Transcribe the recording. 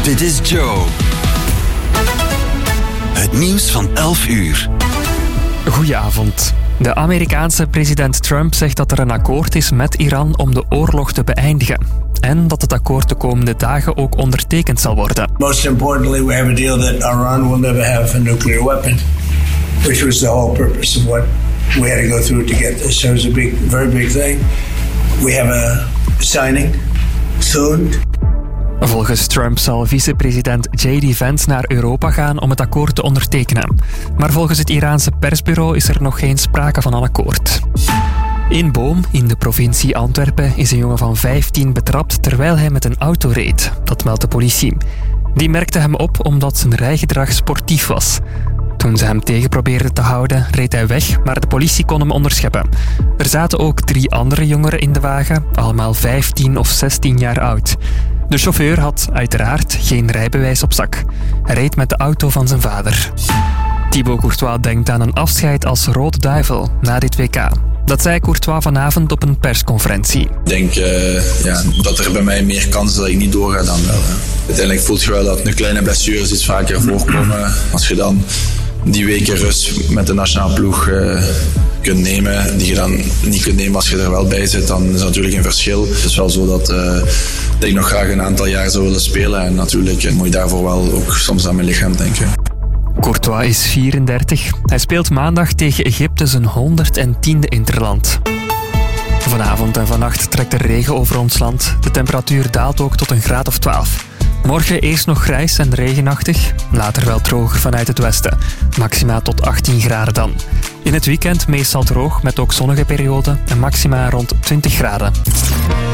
Dit is Joe. Het nieuws van 11 uur. Goedenavond. De Amerikaanse president Trump zegt dat er een akkoord is met Iran om de oorlog te beëindigen. En dat het akkoord de komende dagen ook ondertekend zal worden. Most importantly, we have a deal that Iran will never have a nuclear weapon, which was the whole purpose of what we had to go through to get this. So it was a very big thing. We have a signing soon. Volgens Trump zal vicepresident J.D. Vance naar Europa gaan om het akkoord te ondertekenen. Maar volgens het Iraanse persbureau is er nog geen sprake van een akkoord. In Boom, in de provincie Antwerpen, is een jongen van 15 betrapt terwijl hij met een auto reed. Dat meldt de politie. Die merkte hem op omdat zijn rijgedrag sportief was. Toen ze hem tegen probeerden te houden, reed hij weg, maar de politie kon hem onderscheppen. Er zaten ook 3 andere jongeren in de wagen, allemaal 15 of 16 jaar oud. De chauffeur had uiteraard geen rijbewijs op zak. Hij reed met de auto van zijn vader. Thibaut Courtois denkt aan een afscheid als Rode Duivel na dit WK. Dat zei Courtois vanavond op een persconferentie. Ik denk dat er bij mij meer kans is dat ik niet doorga dan wel. Hè. Uiteindelijk voelt je wel dat een kleine blessures iets vaker voorkomen. Als je dan die weken rust met de nationale ploeg kunt nemen, die je dan niet kunt nemen als je er wel bij zit, dan is dat natuurlijk een verschil. Het is wel zo dat ik nog graag een aantal jaar zou willen spelen en natuurlijk moet je daarvoor wel ook soms aan mijn lichaam denken. Courtois is 34. Hij speelt maandag tegen Egypte zijn 110e interland. Vanavond en vannacht trekt er regen over ons land. De temperatuur daalt ook tot een graad of 12. Morgen eerst nog grijs en regenachtig, later wel droger vanuit het westen. Maxima tot 18 graden dan. In het weekend meestal droog met ook zonnige perioden en maxima rond 20 graden.